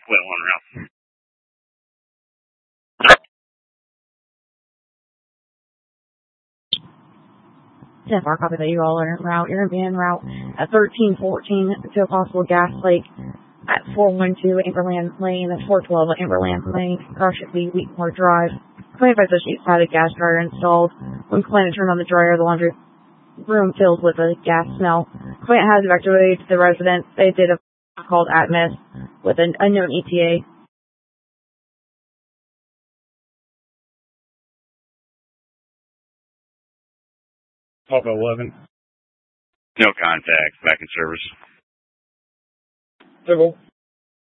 Well, on route. Mark, copy that you all are en route. You're going to be en route at 1314 to a possible gas leak at 412 Amberland Lane, at 412 Amberland Lane. Car should be Wheatmore Drive. Claim by the sheet had a gas dryer installed. When Clint turned on the dryer, the laundry room filled with a gas smell. Clint has evacuated the residence. They did a called Atmos with an unknown ETA. Papa 11. No contact. Back in service. Civil.